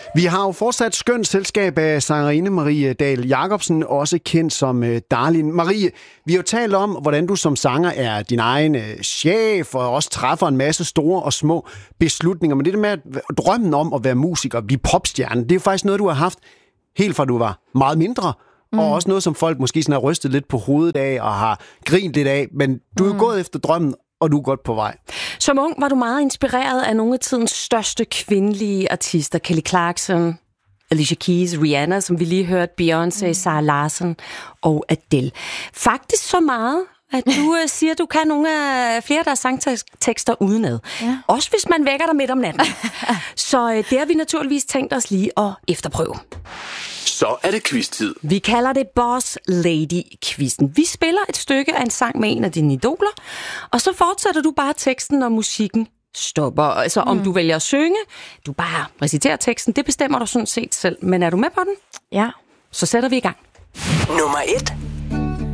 Vi har jo fortsat skønt selskab af sangerinde Marie Dahl Jacobsen, også kendt som Darlin. Marie, vi har jo talt om, hvordan du som sanger er din egen chef, og også træffer en masse store og små beslutninger. Men det der med drømmen om at være musiker, blive popstjerne, det er jo faktisk noget, du har haft helt fra du var meget mindre. Og også noget, som folk måske sådan har rystet lidt på hovedet af og har grint lidt af. Men du er gået efter drømmen, og du er godt på vej. Som ung var du meget inspireret af nogle af tidens største kvindelige artister. Kelly Clarkson, Alicia Keys, Rihanna, som vi lige hørte, Beyoncé, Sarah Larsson og Adele. Faktisk så meget, at du siger, at du kan nogle af flere af deres sangtekster udenad. Ja. Også hvis man vækker dig midt om natten. Så det har vi naturligvis tænkt os lige at efterprøve. Så er det quiz-tid. Vi kalder det Boss Lady-quizzen. Vi spiller et stykke af en sang med en af dine idoler, og så fortsætter du bare teksten, når musikken stopper. Altså om du vælger at synge, du bare reciterer teksten, det bestemmer du sådan set selv. Men er du med på den? Ja. Så sætter vi i gang. Nummer 1.